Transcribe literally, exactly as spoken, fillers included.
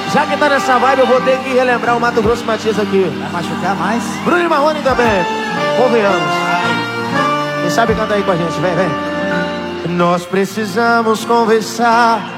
Já que tá nessa vibe, eu vou ter que relembrar o Mato Grosso Matias aqui. Vai machucar mais? Bruno e Marrone também. Convenhamos. Quem sabe canta aí com a gente, vem, vem. Nós precisamos conversar.